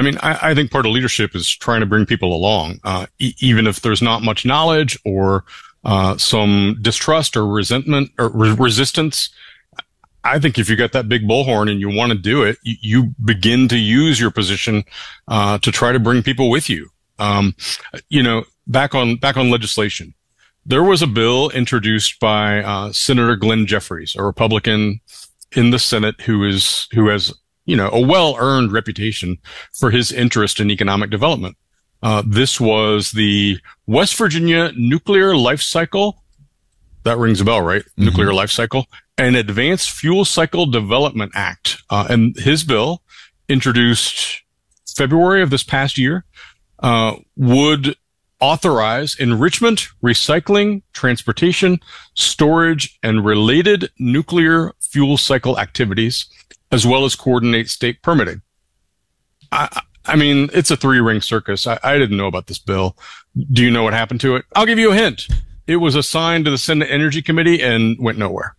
I mean, I think part of leadership is trying to bring people along, even if there's not much knowledge or some distrust or resentment or resistance. I think if you got that big bullhorn and you want to do it, you begin to use your position to try to bring people with you. Back on legislation, there was a bill introduced by Senator Glenn Jeffries, a Republican in the Senate who has a well-earned reputation for his interest in economic development. This was the West Virginia Nuclear Life Cycle. That rings a bell, right? Mm-hmm. Nuclear Life Cycle and Advanced Fuel Cycle Development Act. And his bill, introduced February of this past year, would authorize enrichment, recycling, transportation, storage, and related nuclear fuel cycle activities, as well as coordinate state permitting. I mean, it's a three-ring circus. I didn't know about this bill. Do you know what happened to it? I'll give you a hint. It was assigned to the Senate Energy Committee and went nowhere.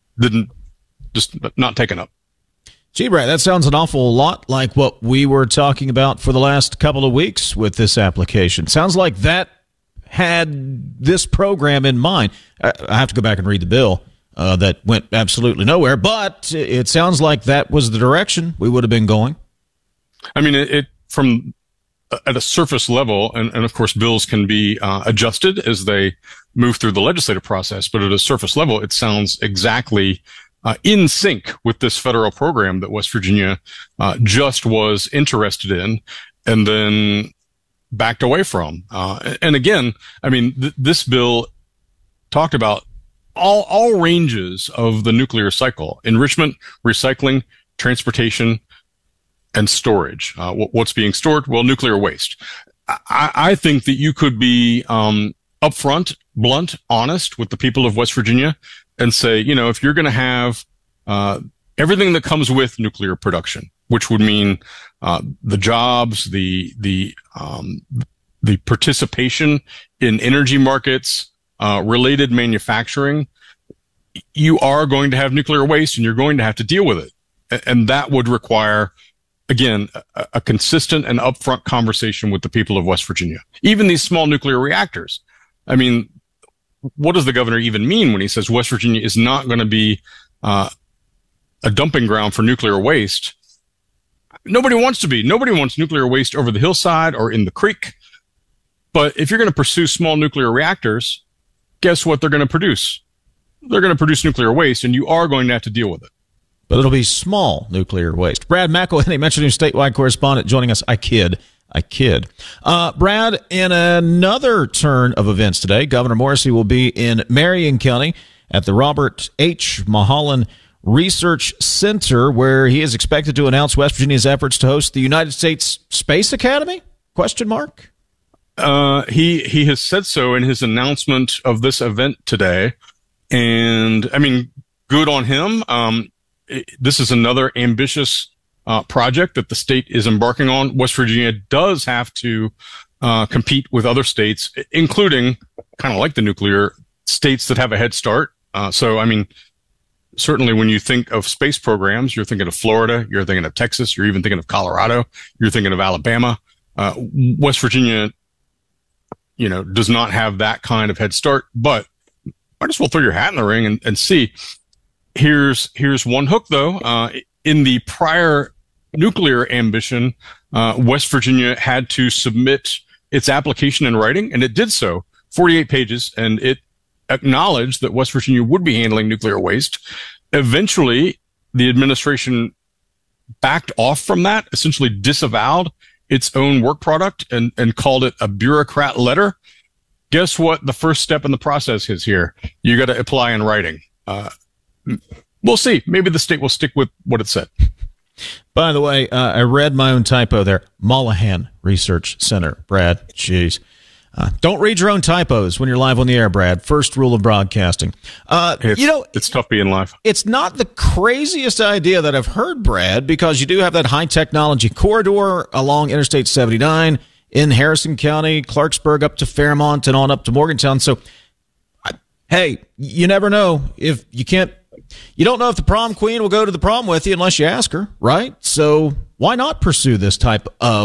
Just not taken up. Gee, Brad, that sounds an awful lot like what we were talking about for the last couple of weeks with this application. Sounds like that had this program in mind. I have to go back and read the bill. That went absolutely nowhere, but it sounds like that was the direction we would have been going. I mean, it from at a surface level, and of course, bills can be adjusted as they move through the legislative process, but at a surface level, it sounds exactly in sync with this federal program that West Virginia just was interested in and then backed away from. And again, I mean, this bill talked about all ranges of the nuclear cycle: enrichment, recycling, transportation, and storage. What's being stored? Well, nuclear waste. I think that you could be upfront, blunt, honest with the people of West Virginia and say, if you're going to have everything that comes with nuclear production, which would mean the jobs, the participation in energy markets, related manufacturing, you are going to have nuclear waste and you're going to have to deal with it. And that would require, again, a consistent and upfront conversation with the people of West Virginia. Even these small nuclear reactors. I mean, what does the governor even mean when he says West Virginia is not going to be a dumping ground for nuclear waste? Nobody wants to be. Nobody wants nuclear waste over the hillside or in the creek. But if you're going to pursue small nuclear reactors, guess what they're going to produce? They're going to produce nuclear waste, and you are going to have to deal with it. But it'll be small nuclear waste. Brad McElhenney, Metro News statewide correspondent, joining us. I kid. Brad, in another turn of events today, Governor Morrisey will be in Marion County at the Robert H. Mulholland Research Center, where he is expected to announce West Virginia's efforts to host the United States Space Academy? ? He has said so in his announcement of this event today. And I mean, good on him. This is another ambitious project that the state is embarking on. West Virginia does have to compete with other states, including, kind of like the nuclear, states that have a head start. So, I mean, certainly when you think of space programs, you're thinking of Florida, you're thinking of Texas, you're even thinking of Colorado, you're thinking of Alabama. West Virginia, does not have that kind of head start, but might as well throw your hat in the ring and see. Here's one hook, though. In the prior nuclear ambition, West Virginia had to submit its application in writing, and it did so, 48 pages, and it acknowledged that West Virginia would be handling nuclear waste. Eventually, the administration backed off from that, essentially disavowed its own work product and called it a bureaucrat letter. Guess what the first step in the process is here? You got to apply in writing. We'll see. Maybe the state will stick with what it said. By the way, I read my own typo there. Mulholland Research Center. Brad, jeez. Don't read your own typos when you're live on the air, Brad. First rule of broadcasting. It's tough being live. It's not the craziest idea that I've heard, Brad, because you do have that high technology corridor along Interstate 79 in Harrison County, Clarksburg up to Fairmont and on up to Morgantown. So, hey, you never know. You don't know if the prom queen will go to the prom with you unless you ask her, right? So why not pursue this type of